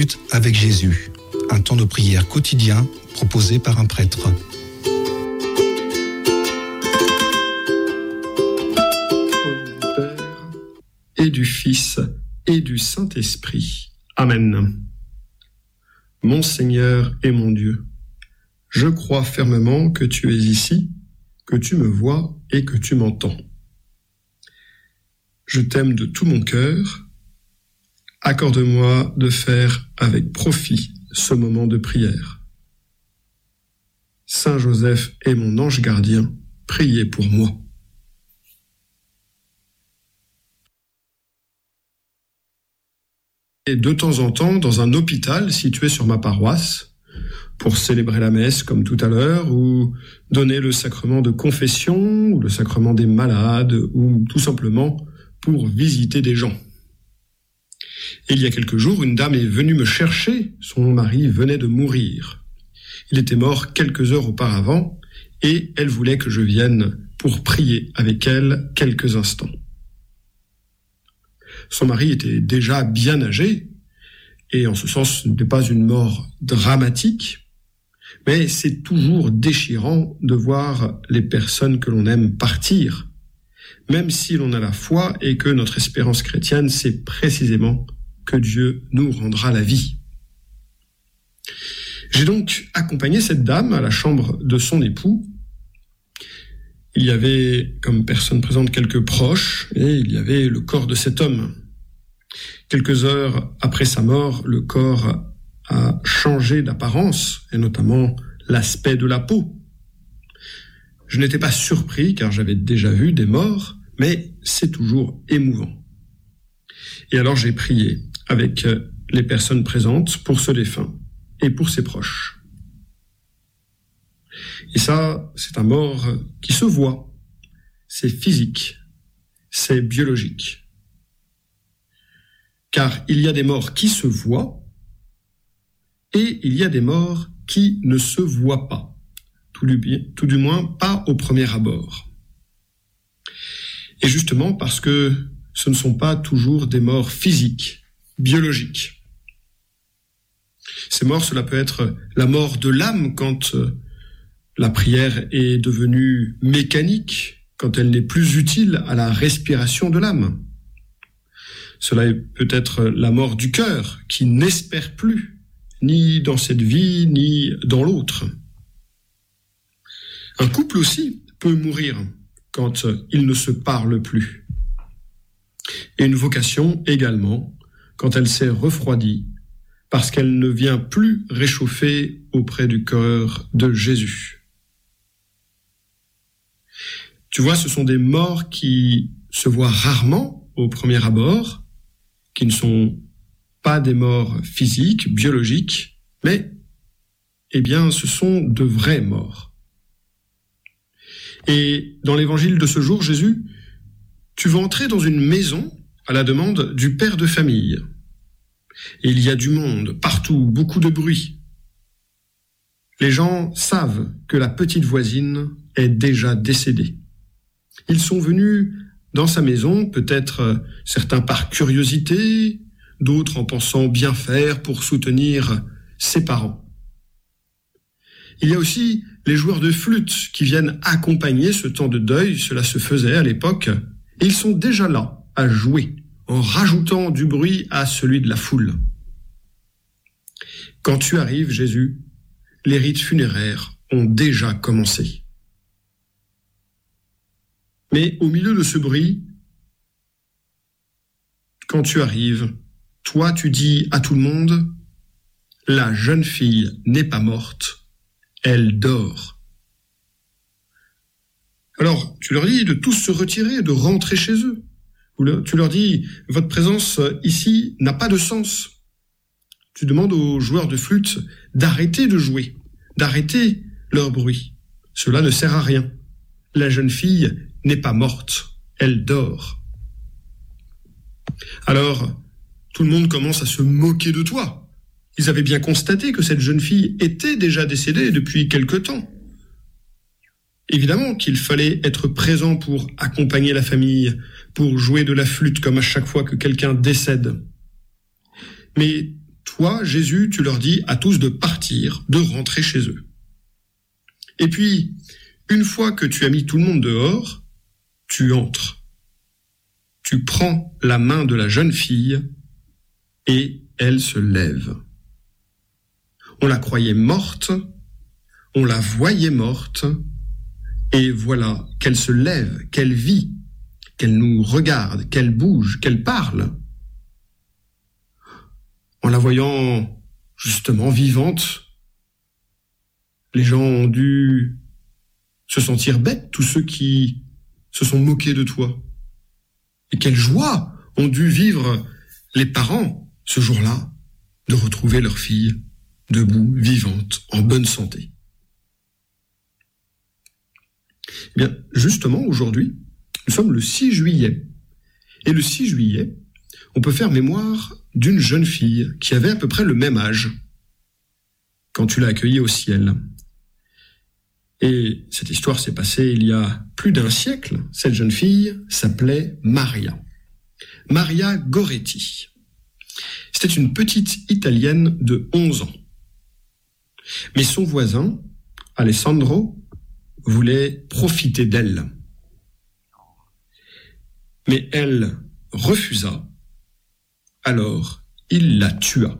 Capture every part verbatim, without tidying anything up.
minutes avec Jésus, un temps de prière quotidien proposé par un prêtre. Au nom du Père et du Fils et du Saint-Esprit. Amen. Mon Seigneur et mon Dieu, je crois fermement que tu es ici, que tu me vois et que tu m'entends. Je t'aime de tout mon cœur. Accorde-moi de faire avec profit ce moment de prière. Saint Joseph est mon ange gardien, priez pour moi. Et de temps en temps, dans un hôpital situé sur ma paroisse, pour célébrer la messe comme tout à l'heure, ou donner le sacrement de confession, ou le sacrement des malades, ou tout simplement pour visiter des gens. Et il y a quelques jours, une dame est venue me chercher, son mari venait de mourir. Il était mort quelques heures auparavant, et elle voulait que je vienne pour prier avec elle quelques instants. Son mari était déjà bien âgé, et en ce sens, ce n'était pas une mort dramatique, mais c'est toujours déchirant de voir les personnes que l'on aime partir, même si l'on a la foi et que notre espérance chrétienne, c'est précisément que Dieu nous rendra la vie. J'ai donc accompagné cette dame à la chambre de son époux. Il y avait comme personne présente quelques proches, et il y avait le corps de cet homme. Quelques heures après sa mort, le corps a changé d'apparence, et notamment l'aspect de la peau. Je n'étais pas surpris, car j'avais déjà vu des morts, mais c'est toujours émouvant. Et alors j'ai prié avec les personnes présentes pour ce défunt et pour ses proches. Et ça, c'est un mort qui se voit, c'est physique, c'est biologique. Car il y a des morts qui se voient et il y a des morts qui ne se voient pas, tout du, tout du moins pas au premier abord. Et justement parce que ce ne sont pas toujours des morts physiques, biologiques. Ces morts, cela peut être la mort de l'âme quand la prière est devenue mécanique, quand elle n'est plus utile à la respiration de l'âme. Cela peut être la mort du cœur, qui n'espère plus, ni dans cette vie, ni dans l'autre. Un couple aussi peut mourir quand il ne se parle plus. Et une vocation également, quand elle s'est refroidie, parce qu'elle ne vient plus réchauffer auprès du cœur de Jésus. Tu vois, ce sont des morts qui se voient rarement au premier abord, qui ne sont pas des morts physiques, biologiques, mais, eh bien, ce sont de vraies morts. Et dans l'évangile de ce jour, Jésus, tu vas entrer dans une maison à la demande du père de famille. Et il y a du monde, partout, beaucoup de bruit. Les gens savent que la petite voisine est déjà décédée. Ils sont venus dans sa maison, peut-être certains par curiosité, d'autres en pensant bien faire pour soutenir ses parents. Il y a aussi les joueurs de flûte qui viennent accompagner ce temps de deuil, cela se faisait à l'époque, et ils sont déjà là à jouer, en rajoutant du bruit à celui de la foule. Quand tu arrives, Jésus, les rites funéraires ont déjà commencé. Mais au milieu de ce bruit, quand tu arrives, toi tu dis à tout le monde, la jeune fille n'est pas morte, elle dort. Alors, tu leur dis de tous se retirer, de rentrer chez eux. Tu leur dis, votre présence ici n'a pas de sens. Tu demandes aux joueurs de flûte d'arrêter de jouer, d'arrêter leur bruit. Cela ne sert à rien. La jeune fille n'est pas morte, elle dort. Alors, tout le monde commence à se moquer de toi. Ils avaient bien constaté que cette jeune fille était déjà décédée depuis quelque temps. Évidemment qu'il fallait être présent pour accompagner la famille, pour jouer de la flûte comme à chaque fois que quelqu'un décède. Mais toi, Jésus, tu leur dis à tous de partir, de rentrer chez eux. Et puis, une fois que tu as mis tout le monde dehors, tu entres. Tu prends la main de la jeune fille et elle se lève. On la croyait morte, on la voyait morte, et voilà qu'elle se lève, qu'elle vit, qu'elle nous regarde, qu'elle bouge, qu'elle parle. En la voyant justement vivante, les gens ont dû se sentir bêtes, tous ceux qui se sont moqués de toi. Et quelle joie ont dû vivre les parents ce jour-là de retrouver leur fille debout, vivante, en bonne santé. Eh bien, justement, aujourd'hui, nous sommes le six juillet. Et le six juillet, on peut faire mémoire d'une jeune fille qui avait à peu près le même âge quand tu l'as accueillie au ciel. Et cette histoire s'est passée il y a plus d'un siècle. Cette jeune fille s'appelait Maria. Maria Goretti. C'était une petite Italienne de onze ans. Mais son voisin, Alessandro, voulait profiter d'elle. Mais elle refusa, alors il la tua.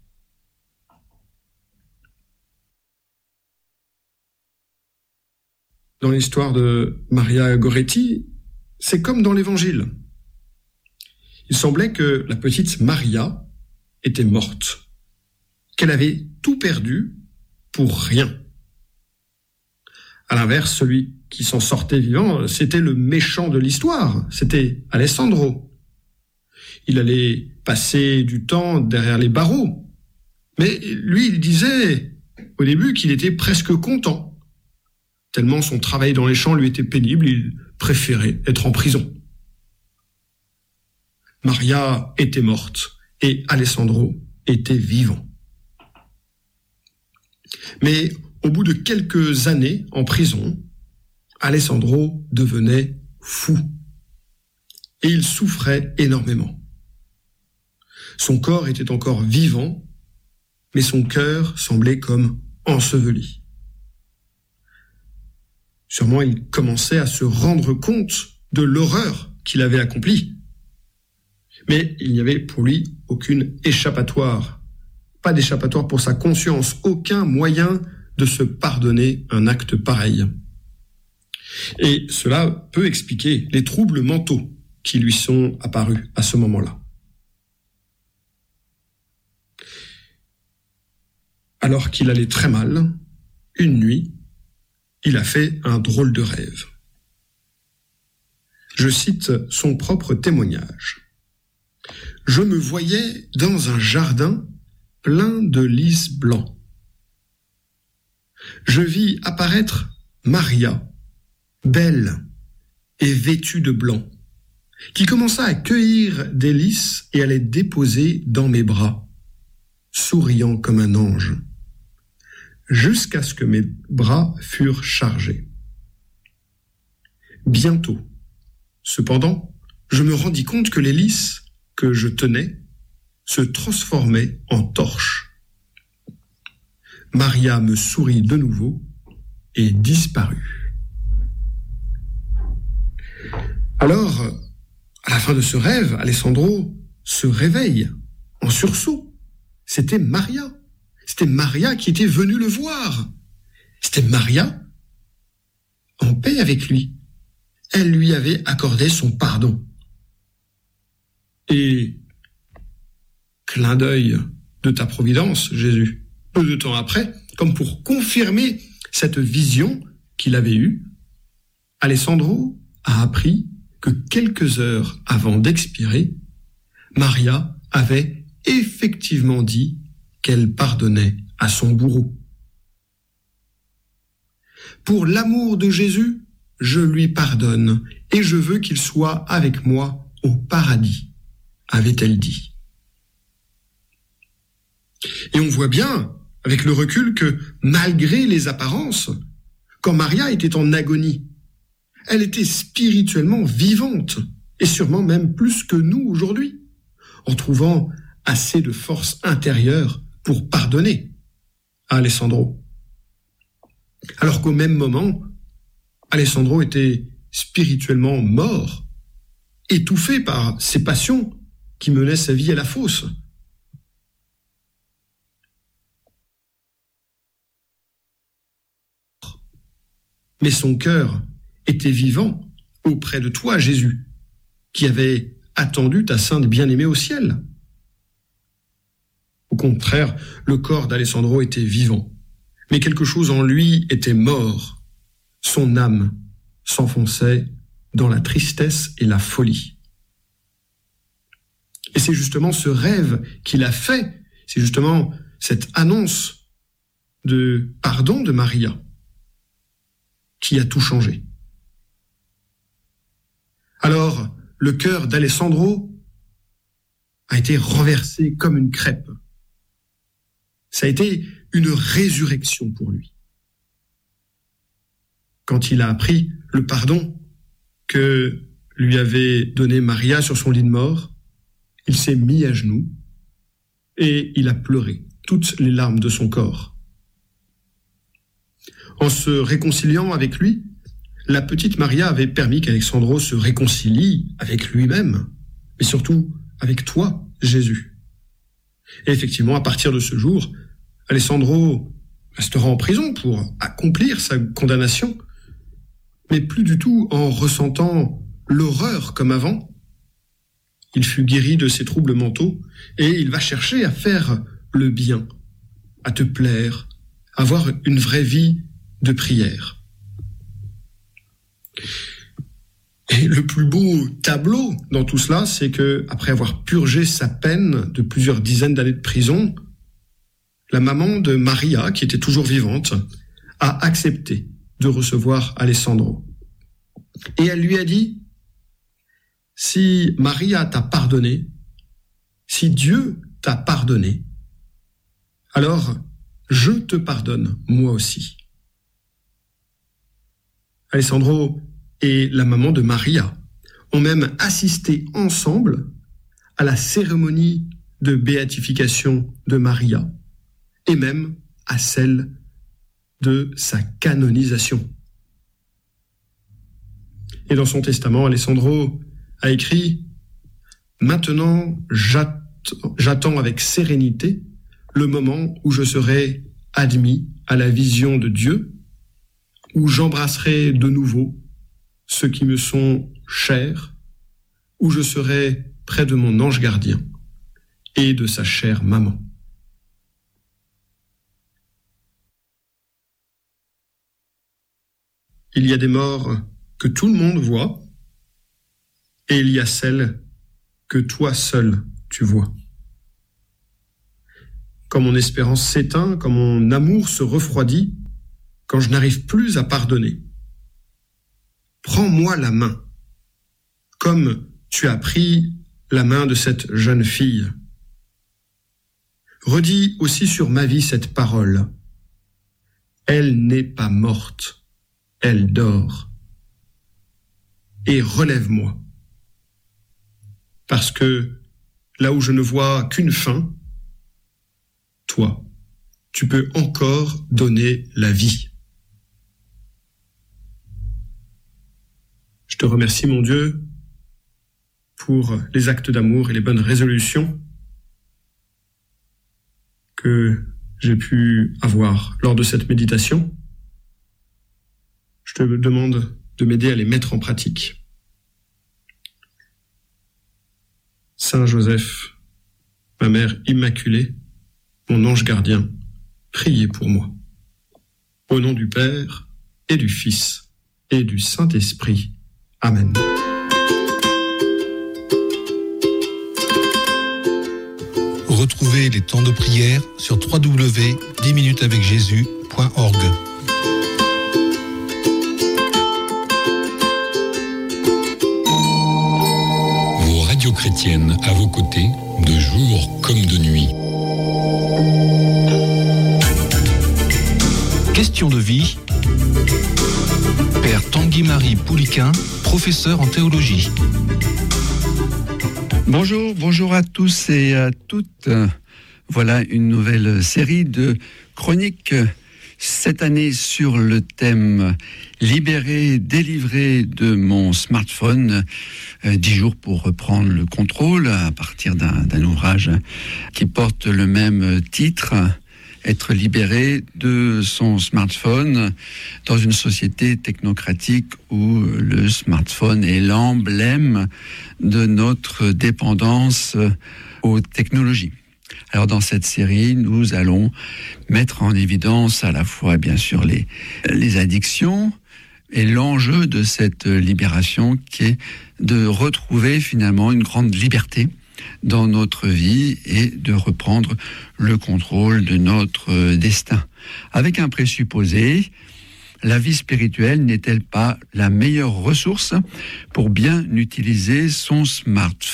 Dans l'histoire de Maria Goretti, c'est comme dans l'Évangile. Il semblait que la petite Maria était morte, qu'elle avait tout perdu pour rien. À l'inverse, celui qui s'en sortait vivant, c'était le méchant de l'histoire, c'était Alessandro. Il allait passer du temps derrière les barreaux, mais lui, il disait au début qu'il était presque content, tellement son travail dans les champs lui était pénible, il préférait être en prison. Maria était morte et Alessandro était vivant. Mais au bout de quelques années en prison, Alessandro devenait fou et il souffrait énormément. Son corps était encore vivant, mais son cœur semblait comme enseveli. Sûrement, il commençait à se rendre compte de l'horreur qu'il avait accomplie. Mais il n'y avait pour lui aucune échappatoire, pas d'échappatoire pour sa conscience, aucun moyen de se pardonner un acte pareil. Et cela peut expliquer les troubles mentaux qui lui sont apparus à ce moment-là. Alors qu'il allait très mal, une nuit, il a fait un drôle de rêve. Je cite son propre témoignage. « Je me voyais dans un jardin plein de lys blancs. Je vis apparaître Maria, belle et vêtue de blanc, qui commença à cueillir des lys et à les déposer dans mes bras, souriant comme un ange, jusqu'à ce que mes bras furent chargés. Bientôt, cependant, je me rendis compte que les lys que je tenais se transformaient en torches. Maria me sourit de nouveau et disparut. Alors, à la fin de ce rêve, Alessandro se réveille en sursaut. C'était Maria. C'était Maria qui était venue le voir. C'était Maria en paix avec lui. Elle lui avait accordé son pardon. Et clin d'œil de ta providence, Jésus, peu de temps après, comme pour confirmer cette vision qu'il avait eue, Alessandro a appris que quelques heures avant d'expirer, Maria avait effectivement dit qu'elle pardonnait à son bourreau. Pour l'amour de Jésus, je lui pardonne et je veux qu'il soit avec moi au paradis, avait-elle dit. Et on voit bien, avec le recul, que malgré les apparences, quand Maria était en agonie, elle était spirituellement vivante, et sûrement même plus que nous aujourd'hui, en trouvant assez de force intérieure pour pardonner à Alessandro. Alors qu'au même moment, Alessandro était spirituellement mort, étouffé par ses passions qui menaient sa vie à la fosse. Mais son cœur était vivant auprès de toi, Jésus, qui avait attendu ta sainte bien-aimée au ciel. Au contraire, le corps d'Alessandro était vivant, mais quelque chose en lui était mort. Son âme s'enfonçait dans la tristesse et la folie. Et c'est justement ce rêve qu'il a fait, c'est justement cette annonce de pardon de Maria qui a tout changé. Alors, le cœur d'Alessandro a été renversé comme une crêpe. Ça a été une résurrection pour lui. Quand il a appris le pardon que lui avait donné Maria sur son lit de mort, il s'est mis à genoux et il a pleuré toutes les larmes de son corps. En se réconciliant avec lui, la petite Maria avait permis qu'Alessandro se réconcilie avec lui-même, mais surtout avec toi, Jésus. Et effectivement, à partir de ce jour, Alessandro restera en prison pour accomplir sa condamnation, mais plus du tout en ressentant l'horreur comme avant. Il fut guéri de ses troubles mentaux et il va chercher à faire le bien, à te plaire, à avoir une vraie vie de prière. Et le plus beau tableau dans tout cela, c'est que après avoir purgé sa peine de plusieurs dizaines d'années de prison, la maman de Maria, qui était toujours vivante, a accepté de recevoir Alessandro. Et elle lui a dit, si Maria t'a pardonné, si Dieu t'a pardonné, alors je te pardonne moi aussi. Alessandro et la maman de Maria ont même assisté ensemble à la cérémonie de béatification de Maria et même à celle de sa canonisation. Et dans son testament, Alessandro a écrit « Maintenant, j'attends avec sérénité le moment où je serai admis à la vision de Dieu, où j'embrasserai de nouveau ceux qui me sont chers, où je serai près de mon ange gardien et de sa chère maman. » Il y a des morts que tout le monde voit, et il y a celles que toi seul tu vois. Quand mon espérance s'éteint, quand mon amour se refroidit, quand je n'arrive plus à pardonner, prends-moi la main, comme tu as pris la main de cette jeune fille. Redis aussi sur ma vie cette parole. Elle n'est pas morte, elle dort. Et relève-moi. Parce que là où je ne vois qu'une fin, toi, tu peux encore donner la vie. Je te remercie, mon Dieu, pour les actes d'amour et les bonnes résolutions que j'ai pu avoir lors de cette méditation. Je te demande de m'aider à les mettre en pratique. Saint Joseph, ma mère immaculée, mon ange gardien, priez pour moi. Au nom du Père et du Fils et du Saint-Esprit. Amen. Retrouvez les temps de prière sur w w w point dix minutes avec jésus point org. Vos radios chrétiennes à vos côtés, de jour comme de nuit. Question de vie. Père Tanguy-Marie Pouliquin, professeur en théologie. Bonjour, bonjour à tous et à toutes. Voilà une nouvelle série de chroniques cette année sur le thème « Libéré, délivré de mon smartphone ». Dix jours pour reprendre le contrôle à partir d'un, d'un ouvrage qui porte le même titre. Être libéré de son smartphone dans une société technocratique où le smartphone est l'emblème de notre dépendance aux technologies. Alors dans cette série, nous allons mettre en évidence à la fois bien sûr les, les addictions et l'enjeu de cette libération qui est de retrouver finalement une grande liberté dans notre vie et de reprendre le contrôle de notre destin. Avec un présupposé, la vie spirituelle n'est-elle pas la meilleure ressource pour bien utiliser son smartphone ?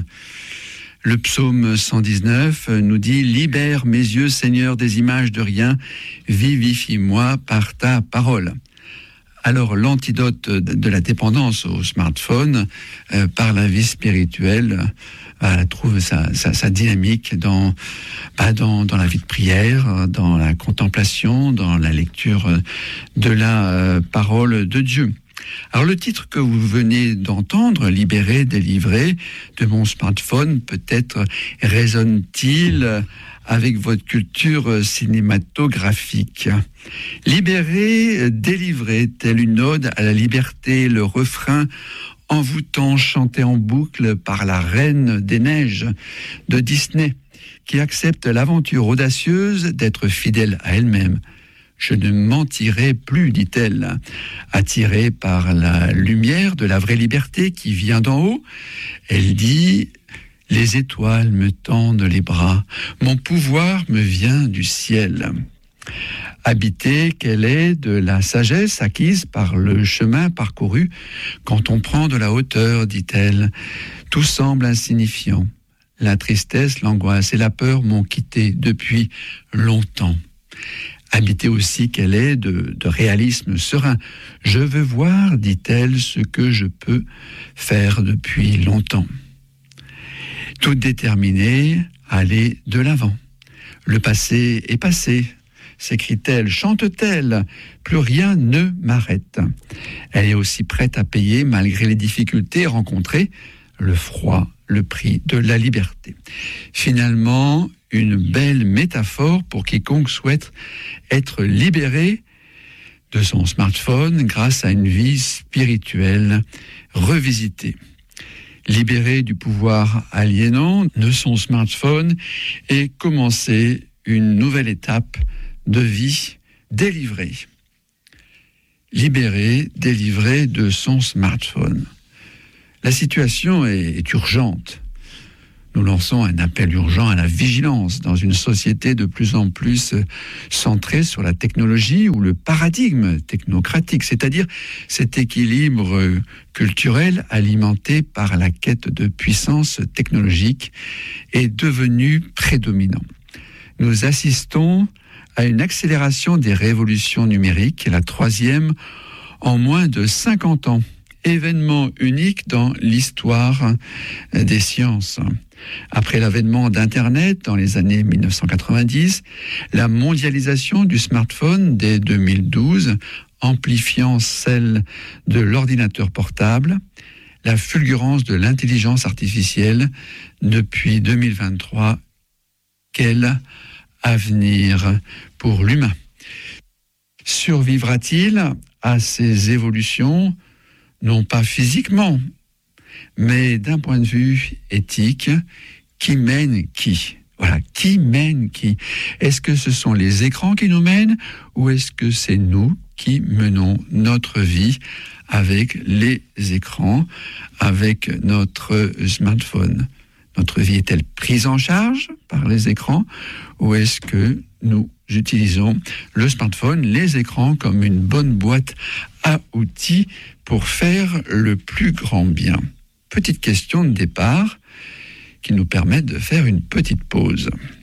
Le psaume cent dix-neuf nous dit « Libère mes yeux, Seigneur, des images de rien, vivifie-moi par ta parole ». Alors l'antidote de la dépendance au smartphone euh, par la vie spirituelle euh, trouve sa, sa, sa dynamique dans, bah dans, dans la vie de prière, dans la contemplation, dans la lecture de la euh, parole de Dieu. Alors le titre que vous venez d'entendre, « Libéré, délivré de mon smartphone », peut-être résonne-t-il avec votre culture cinématographique. Libéré, délivré, telle une ode à la liberté, le refrain envoûtant chanté en boucle par la Reine des Neiges de Disney, qui accepte l'aventure audacieuse d'être fidèle à elle-même. Je ne mentirai plus, dit-elle, attirée par la lumière de la vraie liberté qui vient d'en haut. Elle dit « Les étoiles me tendent les bras, mon pouvoir me vient du ciel ». Habitée qu'elle est de la sagesse acquise par le chemin parcouru, quand on prend de la hauteur, dit-elle, tout semble insignifiant. La tristesse, l'angoisse et la peur m'ont quitté depuis longtemps. Habitée aussi qu'elle est de, de réalisme serein. Je veux voir, dit-elle, ce que je peux faire depuis longtemps. Toute déterminée à aller de l'avant. Le passé est passé, s'écrie-t-elle, chante-t-elle, plus rien ne m'arrête. Elle est aussi prête à payer, malgré les difficultés rencontrées, le froid, le prix de la liberté. Finalement, une belle métaphore pour quiconque souhaite être libéré de son smartphone grâce à une vie spirituelle revisitée. Libéré du pouvoir aliénant de son smartphone et commencer une nouvelle étape de vie délivrée. Libéré, délivré de son smartphone. La situation est, est urgente. Nous lançons un appel urgent à la vigilance dans une société de plus en plus centrée sur la technologie ou le paradigme technocratique, c'est-à-dire cet équilibre culturel alimenté par la quête de puissance technologique est devenu prédominant. Nous assistons à une accélération des révolutions numériques, la troisième en moins de cinquante ans. Événement unique dans l'histoire des sciences. Après l'avènement d'Internet dans les années mille neuf cent quatre-vingt-dix, la mondialisation du smartphone dès deux mille douze, amplifiant celle de l'ordinateur portable, la fulgurance de l'intelligence artificielle depuis deux mille vingt-trois, quel avenir pour l'humain? Survivra-t-il à ces évolutions? Non pas physiquement, mais d'un point de vue éthique, qui mène qui ? Voilà, qui mène qui ? Est-ce que ce sont les écrans qui nous mènent ou est-ce que c'est nous qui menons notre vie avec les écrans, avec notre smartphone ? Notre vie est-elle prise en charge par les écrans ou est-ce que nous utilisons le smartphone, les écrans comme une bonne boîte à outils pour faire le plus grand bien? Petite question de départ qui nous permet de faire une petite pause.